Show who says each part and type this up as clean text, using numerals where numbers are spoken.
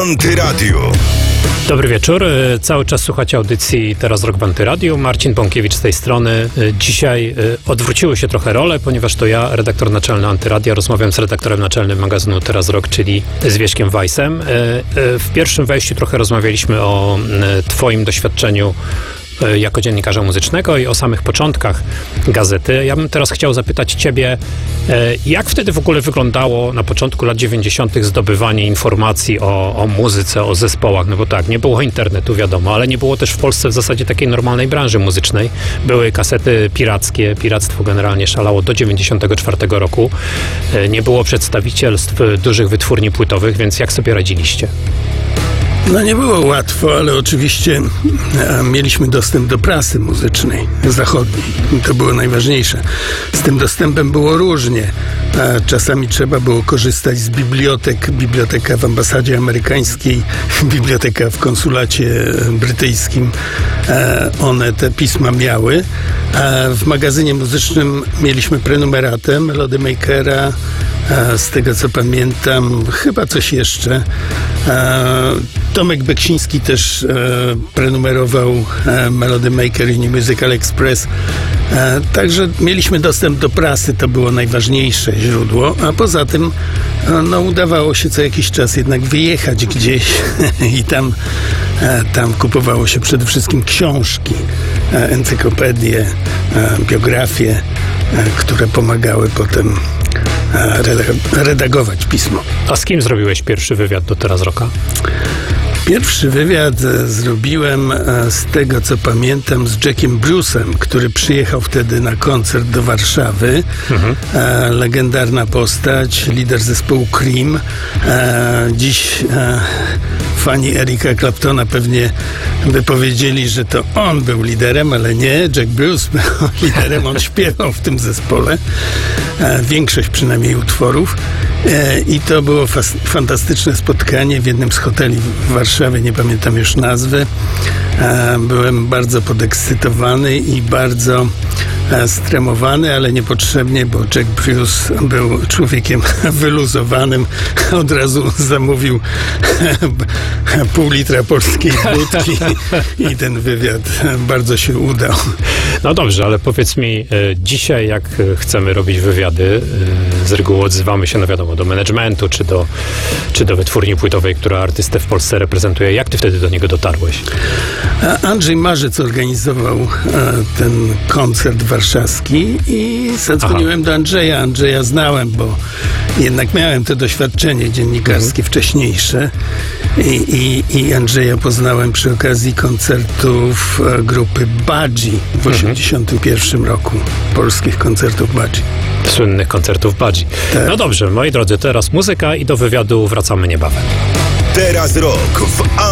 Speaker 1: Antyradiu.
Speaker 2: Dobry wieczór. Cały czas słuchacie audycji Teraz Rok w Antyradiu. Marcin Bąkiewicz z tej strony. Dzisiaj odwróciły się trochę role, ponieważ to ja, redaktor naczelny Antyradia, rozmawiam z redaktorem naczelnym magazynu Teraz Rok, czyli z Wieśkiem Weissem. W pierwszym wejściu trochę rozmawialiśmy o twoim doświadczeniu jako dziennikarza muzycznego i o samych początkach gazety. Ja bym teraz chciał zapytać ciebie, jak wtedy w ogóle wyglądało na początku lat 90. zdobywanie informacji o muzyce, o zespołach? No bo tak, nie było internetu, wiadomo, ale nie było też w Polsce w zasadzie takiej normalnej branży muzycznej. Były kasety pirackie, piractwo generalnie szalało do 94 roku. Nie było przedstawicielstw dużych wytwórni płytowych, więc jak sobie radziliście?
Speaker 3: No nie było łatwo, ale oczywiście mieliśmy dostęp do prasy muzycznej zachodniej. I to było najważniejsze. Z tym dostępem było różnie. Czasami trzeba było korzystać z bibliotek. Biblioteka w ambasadzie amerykańskiej, biblioteka w konsulacie brytyjskim. One te pisma miały. W magazynie muzycznym mieliśmy prenumeratę Melody Makera. Z tego co pamiętam, chyba coś jeszcze. Tomek Beksiński też prenumerował Melody Maker i New Musical Express. Także mieliśmy dostęp do prasy, to było najważniejsze źródło, a poza tym udawało się co jakiś czas jednak wyjechać gdzieś i tam kupowało się przede wszystkim książki, encyklopedie, biografie, które pomagały potem redagować pismo.
Speaker 2: A z kim zrobiłeś pierwszy wywiad do Teraz Roka?
Speaker 3: Pierwszy wywiad zrobiłem, z tego co pamiętam, z Jackiem Bruce'em, który przyjechał wtedy na koncert do Warszawy. Legendarna postać, lider zespołu Cream. Dziś fani Erika Claptona pewnie by powiedzieli, że to on był liderem, ale nie. Jack Bruce był liderem, on śpiewał w tym zespole. Większość przynajmniej utworów. I to było fantastyczne spotkanie w jednym z hoteli w Warszawie, nie pamiętam już nazwy. Byłem bardzo podekscytowany i bardzo stremowany, ale niepotrzebnie, bo Jack Bruce był człowiekiem wyluzowanym. Od razu zamówił pół litra polskiej wódki i ten wywiad bardzo się udał.
Speaker 2: No dobrze, ale powiedz mi, dzisiaj jak chcemy robić wywiady, z reguły odzywamy się, no wiadomo, do managementu, czy do wytwórni płytowej, która artystę w Polsce reprezentuje. Jak ty wtedy do niego dotarłeś?
Speaker 3: Andrzej Marzec organizował ten koncert warszawski i zadzwoniłem do Andrzeja. Andrzeja znałem, bo jednak miałem to doświadczenie dziennikarskie wcześniejsze i Andrzeja poznałem przy okazji koncertów grupy Budgie w 1981 roku. Polskich koncertów Budgie.
Speaker 2: Słynnych koncertów Budgie. Tak. No dobrze, moi drodzy, teraz muzyka i do wywiadu wracamy niebawem.
Speaker 1: Teraz Rok w